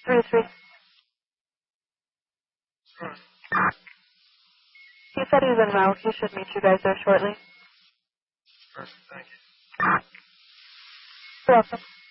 3-3. He said he's en route. He should meet you guys there shortly. Perfect, thank you. You're welcome.